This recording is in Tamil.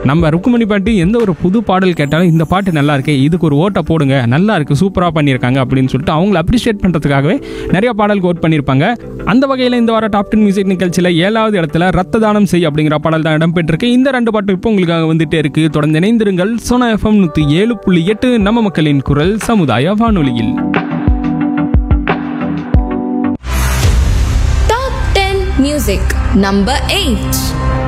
நம்ம ருக்குமணி பாட்டி எந்த ஒரு புது பாடல் கேட்டாலும் இந்த பாட்டு நல்லா இருக்கு, இதுக்கு ஒரு ஓட்டை போடுங்க, நல்லா இருக்கு, சூப்பராக பண்ணியிருக்காங்க அப்படின்னு சொல்லிட்டு அவங்களை அப்ரிஷியேட் பண்ணுறதுக்காகவே நிறைய பாடலுக்கு ஓட் பண்ணியிருப்பாங்க. அந்த வகையில் இந்த வாரம் டாப் 10 மியூசிக் நிகழ்ச்சியில் 7வது இடத்துல ரத்த தானம் செய் அப்படிங்கிற பாடல் தான் இடம்பெற்றிருக்கு. இந்த 2 பாட்டு இப்போ உங்களுக்காக வந்துட்டே இருக்கு. தொடர்ந்து இணைந்திருங்கள். சோனா எஃப்எம் 107.8 நம்ம மக்களின் குரல் சமுதாய வானொலியில். Top 10 Music Number 8.